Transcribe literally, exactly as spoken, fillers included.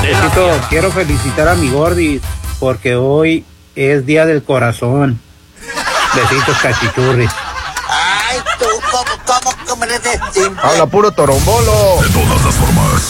Necesito, quiero felicitar a mi Gordi porque hoy es Día del Corazón. Besitos, cachichurris. Ay, tú, ¿cómo, cómo, cómo eres de simple? Habla puro torombolo. De todas las formas.